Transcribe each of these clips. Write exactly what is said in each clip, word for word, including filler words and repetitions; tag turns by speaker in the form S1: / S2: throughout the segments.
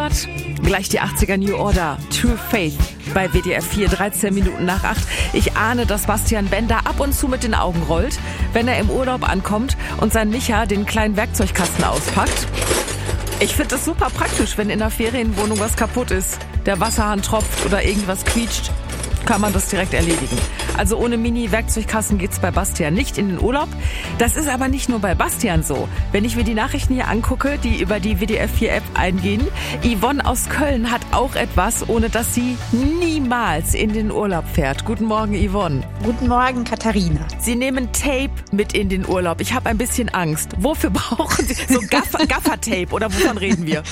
S1: Stewart. Gleich die achtziger New Order, True Faith bei W D R vier, dreizehn Minuten nach acht. Ich ahne, dass Bastian Bender ab und zu mit den Augen rollt, wenn er im Urlaub ankommt und sein Micha den kleinen Werkzeugkasten auspackt. Ich finde das super praktisch, wenn in der Ferienwohnung was kaputt ist, der Wasserhahn tropft oder irgendwas quietscht, kann man das direkt erledigen. Also ohne Mini-Werkzeugkasten geht's bei Bastian nicht in den Urlaub. Das ist aber nicht nur bei Bastian so. Wenn ich mir die Nachrichten hier angucke, die über die W D R vier App eingehen, Yvonne aus Köln hat auch etwas, ohne dass sie niemals in den Urlaub fährt. Guten Morgen, Yvonne.
S2: Guten Morgen, Katharina.
S1: Sie nehmen Tape mit in den Urlaub. Ich habe ein bisschen Angst. Wofür brauchen Sie so Gaffer, Gaffer-Tape oder wovon reden wir?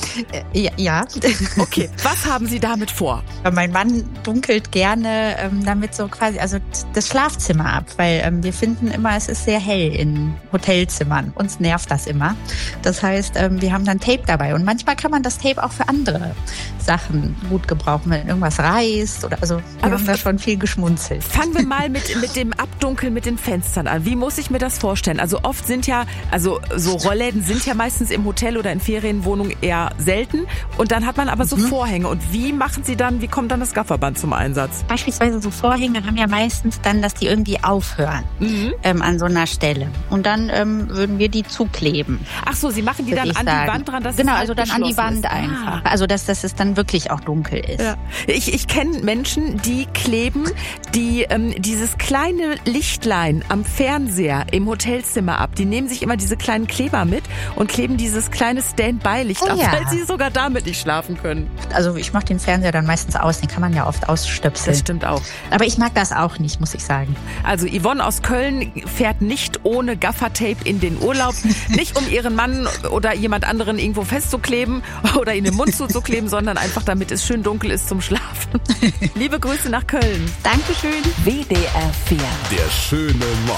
S2: Ja, ja.
S1: Okay, was haben Sie damit vor?
S2: Mein Mann dunkelt gerne ähm, damit so quasi, also das Schlafzimmer ab, weil ähm, wir finden immer, es ist sehr hell in Hotelzimmern. Uns nervt das immer. Das heißt, ähm, wir haben dann Tape dabei und manchmal kann man das Tape auch für andere Sachen gut gebrauchen, wenn irgendwas reißt oder also. Wir
S1: Aber
S2: haben da schon viel geschmunzelt.
S1: Fangen wir mal mit, mit dem Abdunkeln mit den Fenstern an. Wie muss ich mir das vorstellen? Also oft sind ja, also so Rollläden sind ja meistens im Hotel oder in Ferienwohnungen eher selten und dann hat man aber so mhm. Vorhänge. Und wie machen Sie dann, wie kommt dann das Gafferband zum Einsatz?
S2: Beispielsweise so Vorhänge haben ja meistens dann, dass die irgendwie aufhören mhm. ähm, an so einer Stelle. Und dann ähm, würden wir die zukleben.
S1: Ach so, Sie machen die dann an
S2: sagen.
S1: die Wand dran, dass
S2: Genau,
S1: es
S2: also dann an die Wand ist. Einfach. Ah. Also dass, dass es dann wirklich auch dunkel ist.
S1: Ja. Ich, ich kenne Menschen, die kleben die ähm, dieses kleine Lichtlein am Fernseher im Hotelzimmer ab. Die nehmen sich immer diese kleinen Kleber mit und kleben dieses kleine Standby-Licht
S2: oh,
S1: ab,
S2: ja.
S1: weil sie sogar damit nicht schlafen können.
S2: Also ich mache den Fernseher dann meistens aus, den kann man ja oft ausstöpseln.
S1: Das stimmt auch.
S2: Aber ich mag das auch nicht, muss ich sagen.
S1: Also Yvonne aus Köln fährt nicht ohne Gaffertape in den Urlaub. Nicht um ihren Mann oder jemand anderen irgendwo festzukleben oder in den Mund zuzukleben, sondern einfach damit es schön dunkel ist zum Schlafen. Liebe Grüße nach Köln.
S2: Dankeschön.
S1: W D R vier.
S3: Der schöne Morgen.